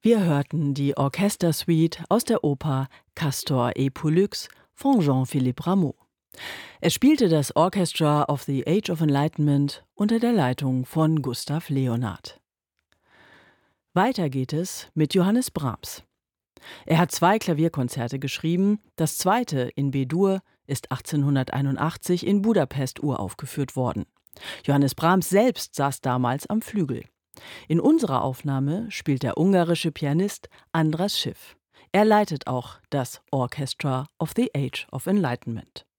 Wir hörten die Orchestersuite aus der Oper Castor et Pollux von Jean-Philippe Rameau. Es spielte das Orchestra of the Age of Enlightenment unter der Leitung von Gustav Leonhardt. Weiter geht es mit Johannes Brahms. Er hat 2 Klavierkonzerte geschrieben. Das zweite in B-Dur ist 1881 in Budapest uraufgeführt worden. Johannes Brahms selbst saß damals am Flügel. In unserer Aufnahme spielt der ungarische Pianist Andras Schiff. Er leitet auch das Orchestra of the Age of Enlightenment.